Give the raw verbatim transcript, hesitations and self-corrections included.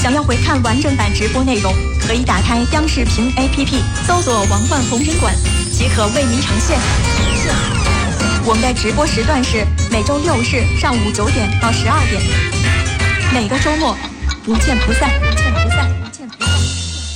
想要回看完整版直播内容，可以打开央视频 A P P， 搜索王冠红人馆，即可为您呈现。我们的直播时段是每周六日上午九点到十二点，每个周末不见不散，不见不散，不见不散。